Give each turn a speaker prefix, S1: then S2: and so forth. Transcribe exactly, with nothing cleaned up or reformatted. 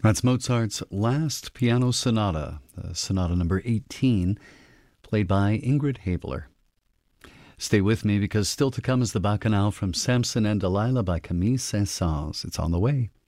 S1: That's Mozart's last piano sonata, the sonata number eighteen, played by Ingrid Habeler. Stay with me because still to come is the Bacchanal from Samson and Delilah by Camille Saint-Saëns. It's on the way.